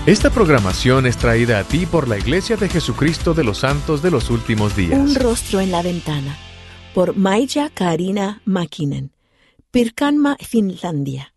Esta programación es traída a ti por la Iglesia de Jesucristo de los Santos de los Últimos Días. Un rostro en la ventana, por Maija Kaarina Mäkinen, Pirkanmaa, Finlandia.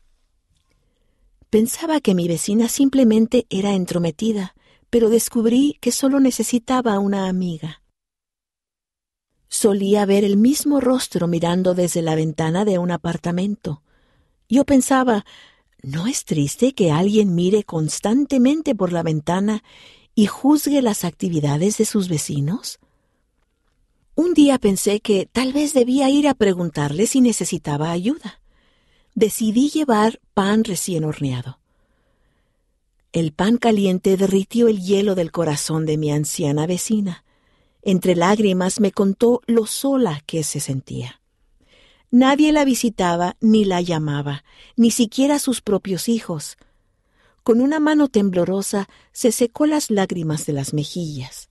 Pensaba que mi vecina simplemente era entrometida, pero descubrí que solo necesitaba una amiga. Solía ver el mismo rostro mirando desde la ventana de un apartamento. Yo pensaba, ¿no es triste que alguien mire constantemente por la ventana y juzgue las actividades de sus vecinos? Un día pensé que tal vez debía ir a preguntarle si necesitaba ayuda. Decidí llevar pan recién horneado. El pan caliente derritió el hielo del corazón de mi anciana vecina. Entre lágrimas me contó lo sola que se sentía. Nadie la visitaba ni la llamaba, ni siquiera sus propios hijos. Con una mano temblorosa se secó las lágrimas de las mejillas.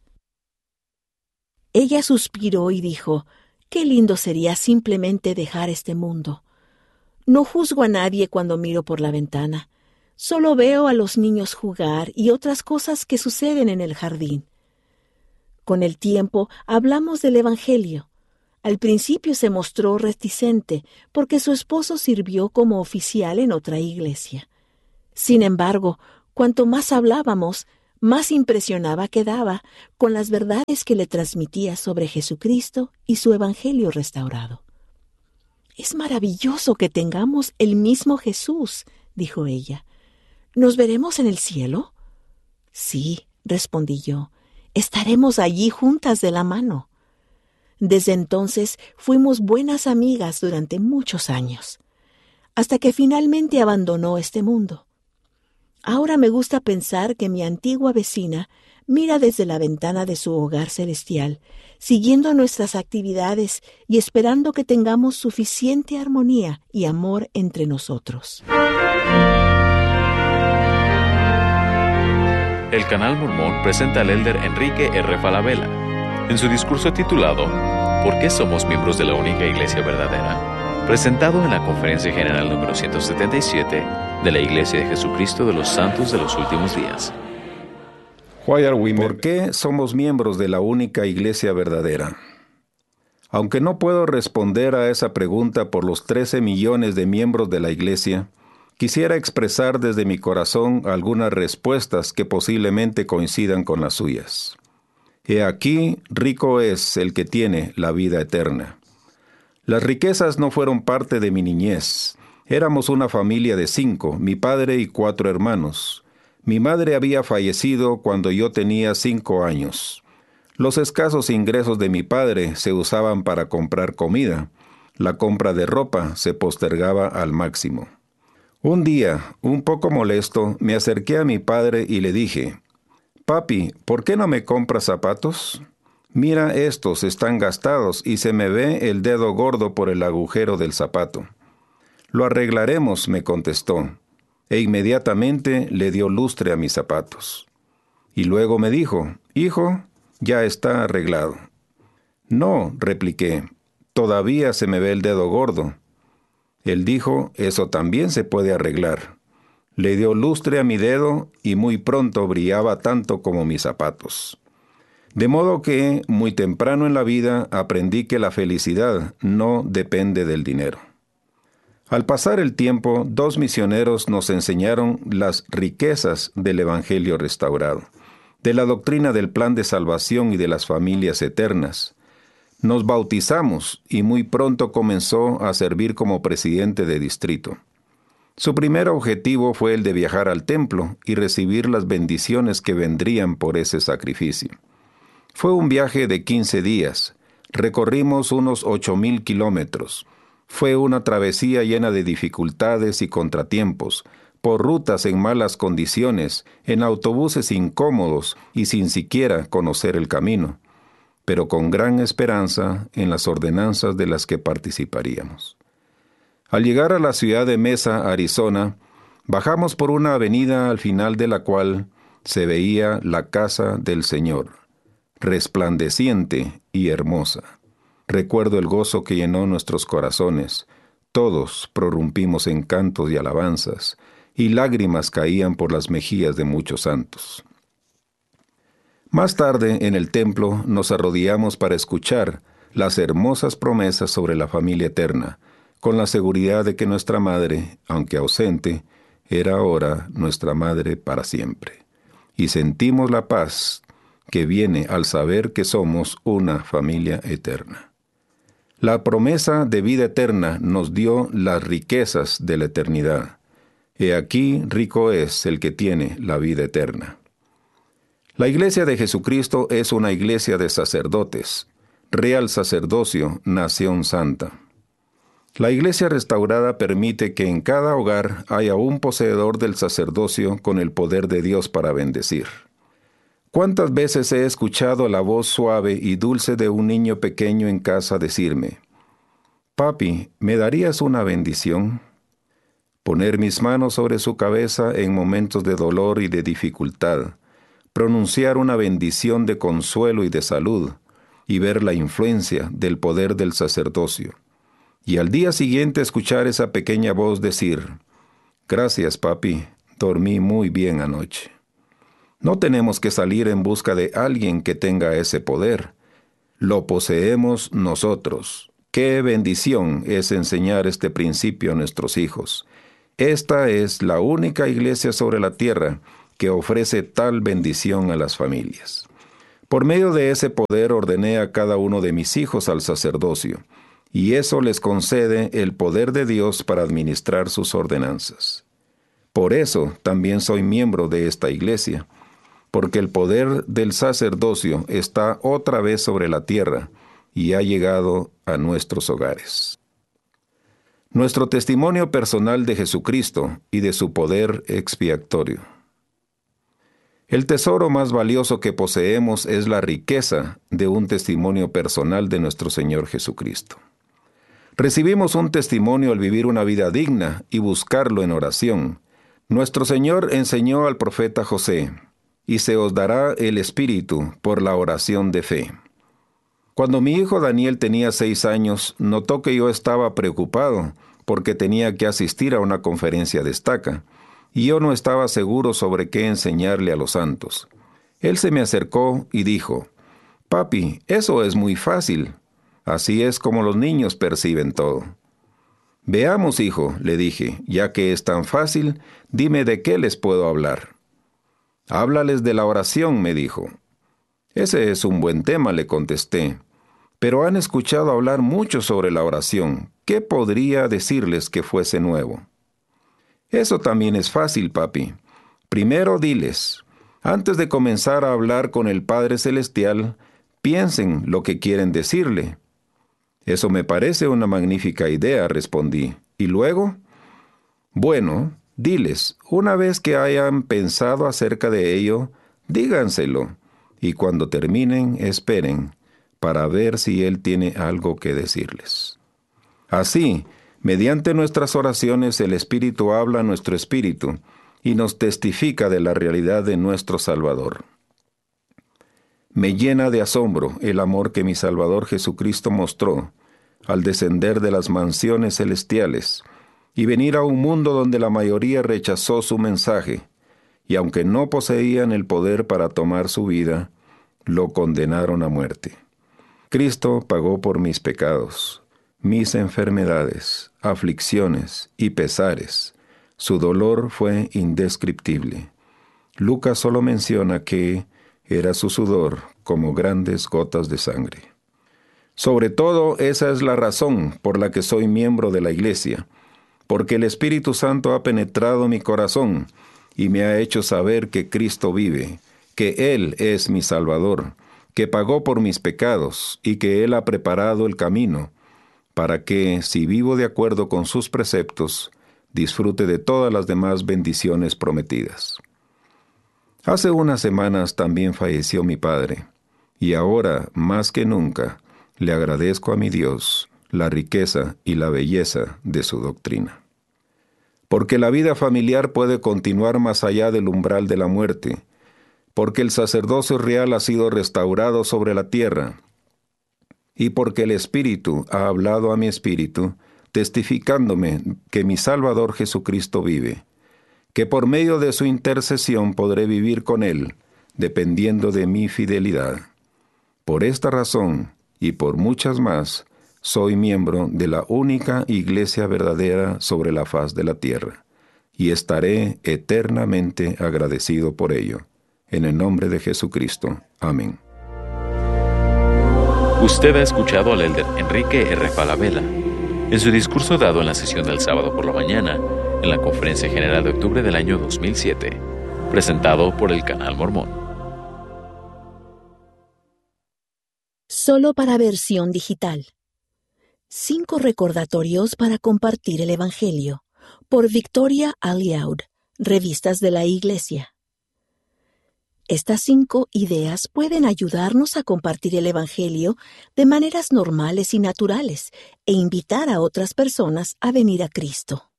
Ella suspiró y dijo, «Qué lindo sería simplemente dejar este mundo. No juzgo a nadie cuando miro por la ventana. Solo veo a los niños jugar y otras cosas que suceden en el jardín». Con el tiempo hablamos del Evangelio. Al principio se mostró reticente porque su esposo sirvió como oficial en otra iglesia. Sin embargo, cuanto más hablábamos, más impresionada quedaba con las verdades que le transmitía sobre Jesucristo y su Evangelio restaurado. «Es maravilloso que tengamos el mismo Jesús», dijo ella. «¿Nos veremos en el cielo?» «Sí», respondí yo, «estaremos allí juntas de la mano». Desde entonces fuimos buenas amigas durante muchos años, hasta que finalmente abandonó este mundo. Ahora me gusta pensar que mi antigua vecina mira desde la ventana de su hogar celestial, siguiendo nuestras actividades y esperando que tengamos suficiente armonía y amor entre nosotros. El Canal Mormón presenta al elder Enrique R. Falabella en su discurso titulado ¿Por qué somos miembros de la única iglesia verdadera?, presentado en la Conferencia General número 177 de la Iglesia de Jesucristo de los Santos de los Últimos Días. ¿Por qué somos miembros de la única iglesia verdadera? Aunque no puedo responder a esa pregunta por los 13 millones de miembros de la iglesia, quisiera expresar desde mi corazón algunas respuestas que posiblemente coincidan con las suyas. He aquí, rico es el que tiene la vida eterna. Las riquezas no fueron parte de mi niñez. Éramos una familia de 5, mi padre y 4 hermanos. Mi madre había fallecido cuando yo tenía 5 años. Los escasos ingresos de mi padre se usaban para comprar comida. La compra de ropa se postergaba al máximo. Un día, un poco molesto, me acerqué a mi padre y le dije, «Papi, ¿por qué no me compras zapatos? Mira, estos están gastados y se me ve el dedo gordo por el agujero del zapato». «Lo arreglaremos», me contestó, e inmediatamente le dio lustre a mis zapatos. Y luego me dijo, «Hijo, ya está arreglado». «No», repliqué, «todavía se me ve el dedo gordo». Él dijo, «Eso también se puede arreglar». Le dio lustre a mi dedo y muy pronto brillaba tanto como mis zapatos. De modo que, muy temprano en la vida, aprendí que la felicidad no depende del dinero. Al pasar el tiempo, 2 misioneros nos enseñaron las riquezas del Evangelio restaurado, de la doctrina del plan de salvación y de las familias eternas. Nos bautizamos y muy pronto comenzó a servir como presidente de distrito. Su primer objetivo fue el de viajar al templo y recibir las bendiciones que vendrían por ese sacrificio. Fue un viaje de 15 días. Recorrimos unos 8,000 kilómetros. Fue una travesía llena de dificultades y contratiempos, por rutas en malas condiciones, en autobuses incómodos y sin siquiera conocer el camino, pero con gran esperanza en las ordenanzas de las que participaríamos. Al llegar a la ciudad de Mesa, Arizona, bajamos por una avenida al final de la cual se veía la casa del Señor, resplandeciente y hermosa. Recuerdo el gozo que llenó nuestros corazones. Todos prorrumpimos en cantos y alabanzas, y lágrimas caían por las mejillas de muchos santos. Más tarde, en el templo, nos arrodillamos para escuchar las hermosas promesas sobre la familia eterna, con la seguridad de que nuestra madre, aunque ausente, era ahora nuestra madre para siempre. Y sentimos la paz que viene al saber que somos una familia eterna. La promesa de vida eterna nos dio las riquezas de la eternidad. He aquí, rico es el que tiene la vida eterna. La Iglesia de Jesucristo es una iglesia de sacerdotes, real sacerdocio, nación santa. La Iglesia restaurada permite que en cada hogar haya un poseedor del sacerdocio con el poder de Dios para bendecir. ¿Cuántas veces he escuchado la voz suave y dulce de un niño pequeño en casa decirme: «Papi, ¿me darías una bendición?». Poner mis manos sobre su cabeza en momentos de dolor y de dificultad, pronunciar una bendición de consuelo y de salud, y ver la influencia del poder del sacerdocio. Y al día siguiente escuchar esa pequeña voz decir: «Gracias, papi, dormí muy bien anoche». No tenemos que salir en busca de alguien que tenga ese poder. Lo poseemos nosotros. ¡Qué bendición es enseñar este principio a nuestros hijos! Esta es la única iglesia sobre la tierra que ofrece tal bendición a las familias. Por medio de ese poder ordené a cada uno de mis hijos al sacerdocio, y eso les concede el poder de Dios para administrar sus ordenanzas. Por eso también soy miembro de esta iglesia, porque el poder del sacerdocio está otra vez sobre la tierra y ha llegado a nuestros hogares. Nuestro testimonio personal de Jesucristo y de su poder expiatorio. El tesoro más valioso que poseemos es la riqueza de un testimonio personal de nuestro Señor Jesucristo. Recibimos un testimonio al vivir una vida digna y buscarlo en oración. Nuestro Señor enseñó al profeta José: «Y se os dará el Espíritu por la oración de fe». Cuando mi hijo Daniel tenía 6 años, notó que yo estaba preocupado porque tenía que asistir a una conferencia de estaca, y yo no estaba seguro sobre qué enseñarle a los santos. Él se me acercó y dijo: «Papi, eso es muy fácil. Así es como los niños perciben todo». «Veamos, hijo», le dije, «ya que es tan fácil, dime de qué les puedo hablar». «Háblales de la oración», me dijo. «Ese es un buen tema», le contesté, «pero han escuchado hablar mucho sobre la oración. ¿Qué podría decirles que fuese nuevo?». «Eso también es fácil, papi. Primero diles, antes de comenzar a hablar con el Padre Celestial, piensen lo que quieren decirle». «Eso me parece una magnífica idea», respondí. «¿Y luego?». «Bueno, diles, una vez que hayan pensado acerca de ello, díganselo, y cuando terminen, esperen, para ver si Él tiene algo que decirles». Así, mediante nuestras oraciones, el Espíritu habla a nuestro espíritu y nos testifica de la realidad de nuestro Salvador. Me llena de asombro el amor que mi Salvador Jesucristo mostró al descender de las mansiones celestiales y venir a un mundo donde la mayoría rechazó su mensaje, y aunque no poseían el poder para tomar su vida, lo condenaron a muerte. Cristo pagó por mis pecados, mis enfermedades, aflicciones y pesares. Su dolor fue indescriptible. Lucas solo menciona que era su sudor como grandes gotas de sangre. Sobre todo, esa es la razón por la que soy miembro de la Iglesia, porque el Espíritu Santo ha penetrado mi corazón y me ha hecho saber que Cristo vive, que Él es mi Salvador, que pagó por mis pecados y que Él ha preparado el camino para que, si vivo de acuerdo con sus preceptos, disfrute de todas las demás bendiciones prometidas. Hace unas semanas también falleció mi padre, y ahora, más que nunca, le agradezco a mi Dios la riqueza y la belleza de su doctrina. Porque la vida familiar puede continuar más allá del umbral de la muerte, porque el sacerdocio real ha sido restaurado sobre la tierra, y porque el Espíritu ha hablado a mi espíritu, testificándome que mi Salvador Jesucristo vive, que por medio de su intercesión podré vivir con Él, dependiendo de mi fidelidad. Por esta razón, y por muchas más, soy miembro de la única iglesia verdadera sobre la faz de la tierra, y estaré eternamente agradecido por ello. En el nombre de Jesucristo. Amén. Usted ha escuchado al elder Enrique R. Falabella en su discurso dado en la sesión del sábado por la mañana en la Conferencia General de octubre del año 2007, presentado por el Canal Mormón. Solo para versión digital. 5 recordatorios para compartir el Evangelio, por Victoria Aliaud, Revistas de la Iglesia. Estas 5 ideas pueden ayudarnos a compartir el Evangelio de maneras normales y naturales e invitar a otras personas a venir a Cristo.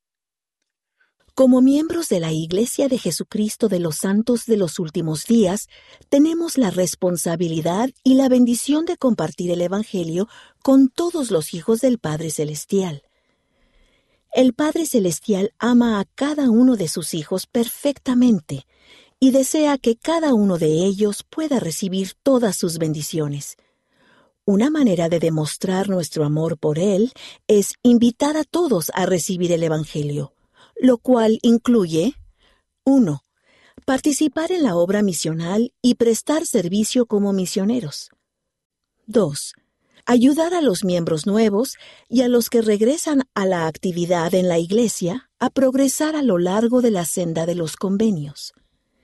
Como miembros de la Iglesia de Jesucristo de los Santos de los Últimos Días, tenemos la responsabilidad y la bendición de compartir el Evangelio con todos los hijos del Padre Celestial. El Padre Celestial ama a cada uno de sus hijos perfectamente y desea que cada uno de ellos pueda recibir todas sus bendiciones. Una manera de demostrar nuestro amor por Él es invitar a todos a recibir el Evangelio, lo cual incluye 1. Participar en la obra misional y prestar servicio como misioneros. 2. Ayudar a los miembros nuevos y a los que regresan a la actividad en la Iglesia a progresar a lo largo de la senda de los convenios.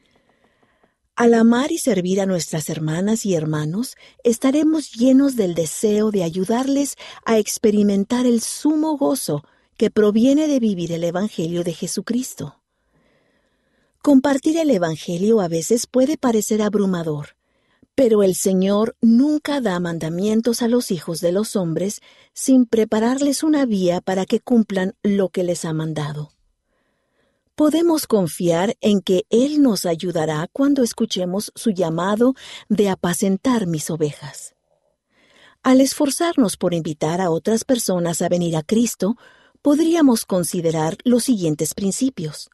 Al amar y servir a nuestras hermanas y hermanos, estaremos llenos del deseo de ayudarles a experimentar el sumo gozo que proviene de vivir el Evangelio de Jesucristo. Compartir el Evangelio a veces puede parecer abrumador, pero el Señor nunca da mandamientos a los hijos de los hombres sin prepararles una vía para que cumplan lo que les ha mandado. Podemos confiar en que Él nos ayudará cuando escuchemos su llamado de apacentar mis ovejas. Al esforzarnos por invitar a otras personas a venir a Cristo, podríamos considerar los siguientes principios.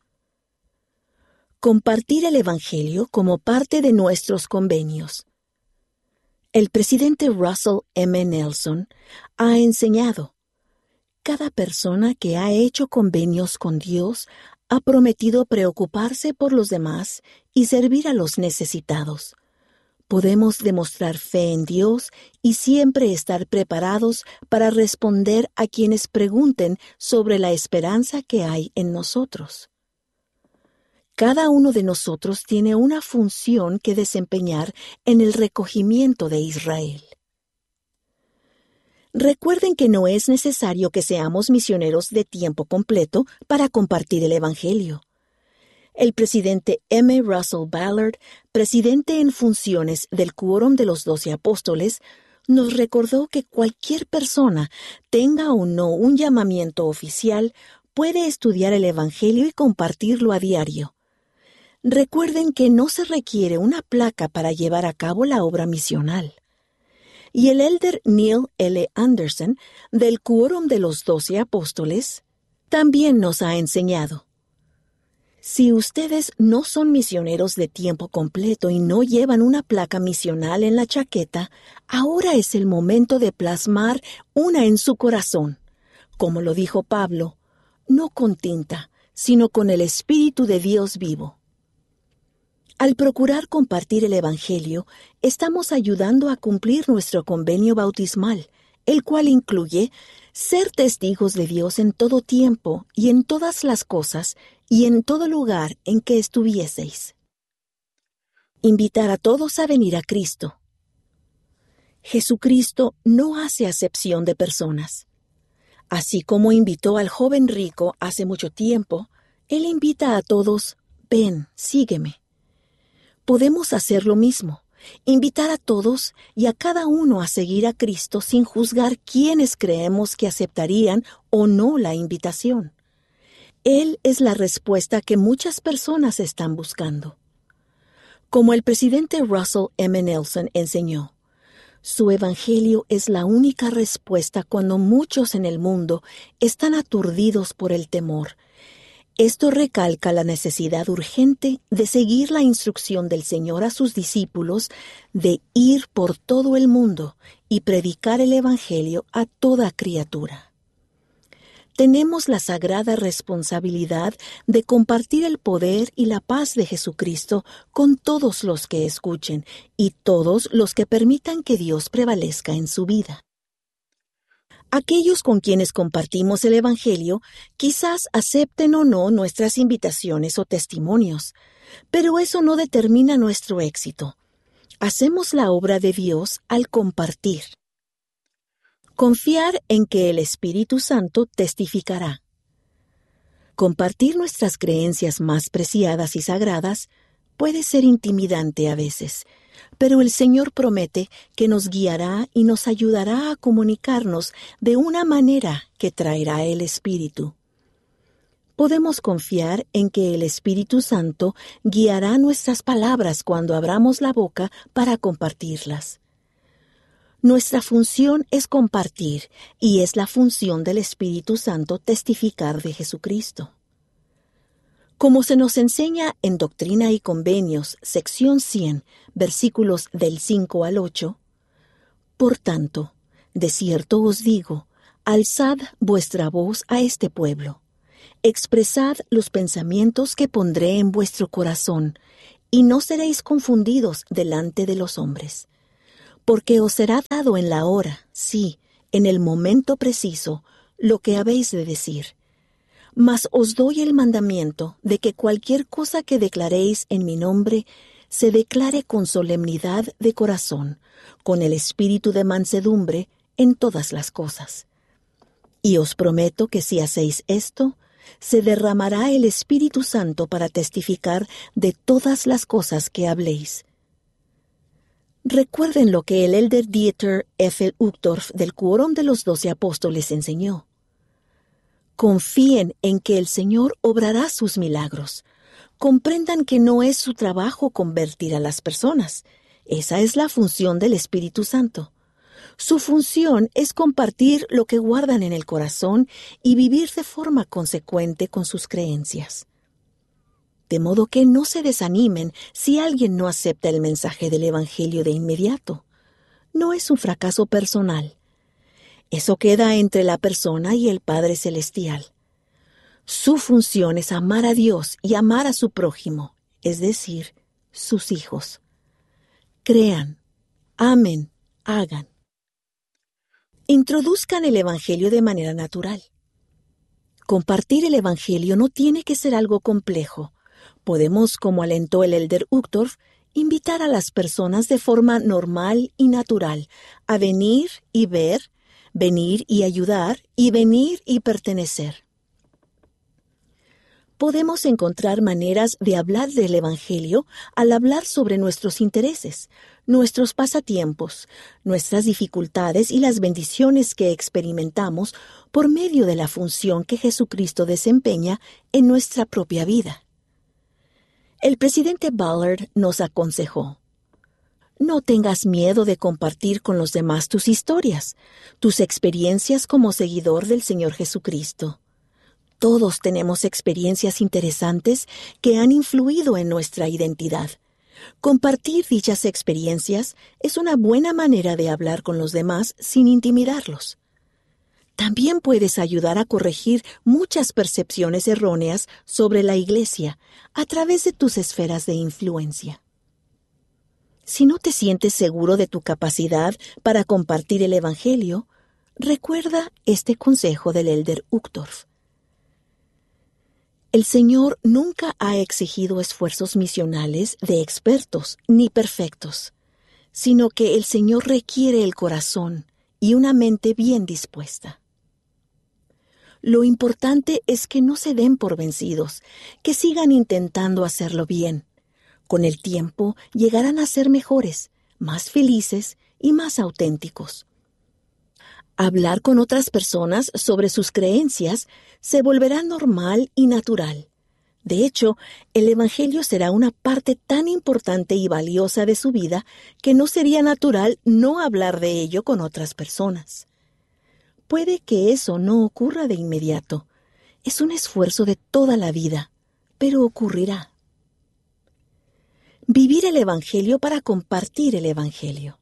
Compartir el Evangelio como parte de nuestros convenios. El presidente Russell M. Nelson ha enseñado: cada persona que ha hecho convenios con Dios ha prometido preocuparse por los demás y servir a los necesitados. Podemos demostrar fe en Dios y siempre estar preparados para responder a quienes pregunten sobre la esperanza que hay en nosotros. Cada uno de nosotros tiene una función que desempeñar en el recogimiento de Israel. Recuerden que no es necesario que seamos misioneros de tiempo completo para compartir el Evangelio. El presidente M. Russell Ballard, presidente en funciones del Quórum de los 12 Apóstoles, nos recordó que cualquier persona, tenga o no un llamamiento oficial, puede estudiar el Evangelio y compartirlo a diario. Recuerden que no se requiere una placa para llevar a cabo la obra misional. Y el elder Neil L. Anderson, del Quórum de los 12 Apóstoles, también nos ha enseñado: si ustedes no son misioneros de tiempo completo y no llevan una placa misional en la chaqueta, ahora es el momento de plasmar una en su corazón. Como lo dijo Pablo, no con tinta, sino con el Espíritu de Dios vivo. Al procurar compartir el Evangelio, estamos ayudando a cumplir nuestro convenio bautismal, el cual incluye ser testigos de Dios en todo tiempo y en todas las cosas y en todo lugar en que estuvieseis. Invitar a todos a venir a Cristo. Jesucristo no hace acepción de personas. Así como invitó al joven rico hace mucho tiempo, Él invita a todos: ven, sígueme. Podemos hacer lo mismo, invitar a todos y a cada uno a seguir a Cristo sin juzgar quiénes creemos que aceptarían o no la invitación. Él es la respuesta que muchas personas están buscando. Como el presidente Russell M. Nelson enseñó, su evangelio es la única respuesta cuando muchos en el mundo están aturdidos por el temor. Esto recalca la necesidad urgente de seguir la instrucción del Señor a sus discípulos de ir por todo el mundo y predicar el Evangelio a toda criatura. Tenemos la sagrada responsabilidad de compartir el poder y la paz de Jesucristo con todos los que escuchen y todos los que permitan que Dios prevalezca en su vida. Aquellos con quienes compartimos el Evangelio quizás acepten o no nuestras invitaciones o testimonios, pero eso no determina nuestro éxito. Hacemos la obra de Dios al compartir. Confiar en que el Espíritu Santo testificará. Compartir nuestras creencias más preciadas y sagradas puede ser intimidante a veces, pero el Señor promete que nos guiará y nos ayudará a comunicarnos de una manera que traerá el Espíritu. Podemos confiar en que el Espíritu Santo guiará nuestras palabras cuando abramos la boca para compartirlas. Nuestra función es compartir, y es la función del Espíritu Santo testificar de Jesucristo. Como se nos enseña en Doctrina y Convenios, sección 100, versículos del 5 al 8, por tanto, de cierto os digo, alzad vuestra voz a este pueblo, expresad los pensamientos que pondré en vuestro corazón, y no seréis confundidos delante de los hombres. Porque os será dado en la hora, sí, en el momento preciso, lo que habéis de decir. Mas os doy el mandamiento de que cualquier cosa que declaréis en mi nombre se declare con solemnidad de corazón, con el espíritu de mansedumbre en todas las cosas. Y os prometo que si hacéis esto, se derramará el Espíritu Santo para testificar de todas las cosas que habléis. Recuerden lo que el elder Dieter F. Uchtdorf del Quórum de los 12 Apóstoles enseñó. Confíen en que el Señor obrará sus milagros. Comprendan que no es su trabajo convertir a las personas. Esa es la función del Espíritu Santo. Su función es compartir lo que guardan en el corazón y vivir de forma consecuente con sus creencias. De modo que no se desanimen si alguien no acepta el mensaje del Evangelio de inmediato. No es un fracaso personal. Eso queda entre la persona y el Padre Celestial. Su función es amar a Dios y amar a su prójimo, es decir, sus hijos. Crean, amen, hagan. Introduzcan el Evangelio de manera natural. Compartir el Evangelio no tiene que ser algo complejo. Podemos, como alentó el elder Uchtdorf, invitar a las personas de forma normal y natural a venir y ver, venir y ayudar y venir y pertenecer. Podemos encontrar maneras de hablar del Evangelio al hablar sobre nuestros intereses, nuestros pasatiempos, nuestras dificultades y las bendiciones que experimentamos por medio de la función que Jesucristo desempeña en nuestra propia vida. El presidente Ballard nos aconsejó: no tengas miedo de compartir con los demás tus historias, tus experiencias como seguidor del Señor Jesucristo. Todos tenemos experiencias interesantes que han influido en nuestra identidad. Compartir dichas experiencias es una buena manera de hablar con los demás sin intimidarlos. También puedes ayudar a corregir muchas percepciones erróneas sobre la Iglesia a través de tus esferas de influencia. Si no te sientes seguro de tu capacidad para compartir el Evangelio, recuerda este consejo del elder Uchtdorf. El Señor nunca ha exigido esfuerzos misionales de expertos ni perfectos, sino que el Señor requiere el corazón y una mente bien dispuesta. Lo importante es que no se den por vencidos, que sigan intentando hacerlo bien. Con el tiempo llegarán a ser mejores, más felices y más auténticos. Hablar con otras personas sobre sus creencias se volverá normal y natural. De hecho, el Evangelio será una parte tan importante y valiosa de su vida que no sería natural no hablar de ello con otras personas. Puede que eso no ocurra de inmediato. Es un esfuerzo de toda la vida, pero ocurrirá. Vivir el Evangelio para compartir el Evangelio.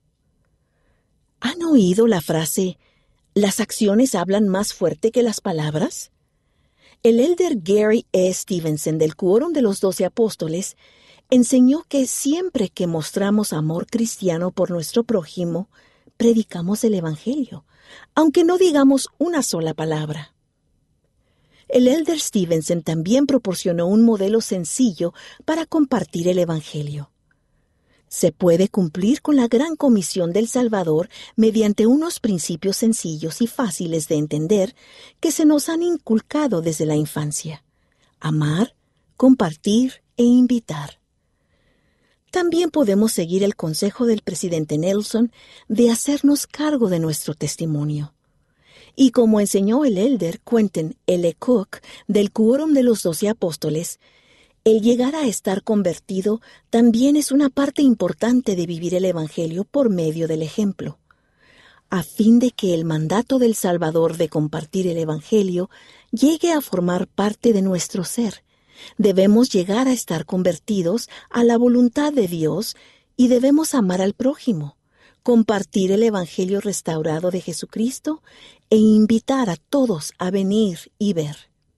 ¿Han oído la frase, las acciones hablan más fuerte que las palabras? El elder Gary E. Stevenson del Quórum de los 12 Apóstoles enseñó que siempre que mostramos amor cristiano por nuestro prójimo, predicamos el Evangelio, aunque no digamos una sola palabra. El elder Stevenson también proporcionó un modelo sencillo para compartir el Evangelio. Se puede cumplir con la gran comisión del Salvador mediante unos principios sencillos y fáciles de entender que se nos han inculcado desde la infancia: amar, compartir e invitar. También podemos seguir el consejo del presidente Nelson de hacernos cargo de nuestro testimonio. Y como enseñó el elder Quentin L. Cook del Quórum de los 12 Apóstoles, el llegar a estar convertido también es una parte importante de vivir el Evangelio por medio del ejemplo. A fin de que el mandato del Salvador de compartir el Evangelio llegue a formar parte de nuestro ser, debemos llegar a estar convertidos a la voluntad de Dios y debemos amar al prójimo, compartir el Evangelio restaurado de Jesucristo e invitar a todos a venir y ver.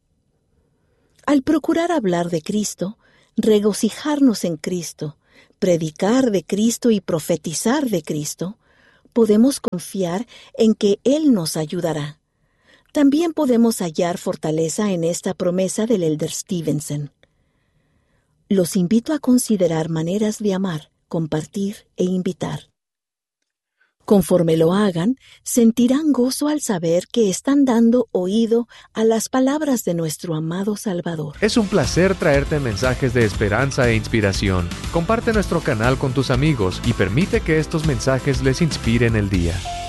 Al procurar hablar de Cristo, regocijarnos en Cristo, predicar de Cristo y profetizar de Cristo, podemos confiar en que Él nos ayudará. También podemos hallar fortaleza en esta promesa del elder Stevenson. Los invito a considerar maneras de amar, compartir e invitar. Conforme lo hagan, sentirán gozo al saber que están dando oído a las palabras de nuestro amado Salvador. Es un placer traerte mensajes de esperanza e inspiración. Comparte nuestro canal con tus amigos y permite que estos mensajes les inspiren el día.